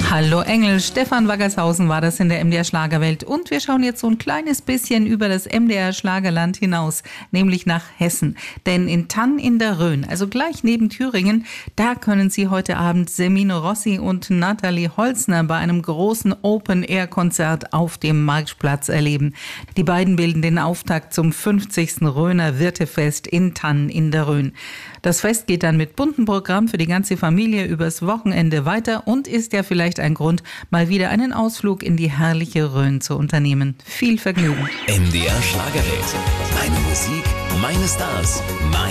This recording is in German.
Hallo Engel, Stefan Waggershausen war das in der MDR Schlagerwelt und wir schauen jetzt so ein kleines bisschen über das MDR Schlagerland hinaus, nämlich nach Hessen. Denn in Thann in der Rhön, also gleich neben Thüringen, da können Sie heute Abend Semino Rossi und Nathalie Holzner bei einem großen Open-Air-Konzert auf dem Marktplatz erleben. Die beiden bilden den Auftakt zum 50. Rhöner Wirtefest in Thann in der Rhön. Das Fest geht dann mit buntem Programm für die ganze Familie übers Wochenende weiter und ist ja vielleicht ein Grund, mal wieder einen Ausflug in die herrliche Rhön zu unternehmen. Viel Vergnügen. MDR Schlagerwelt. Meine Musik, meine Stars,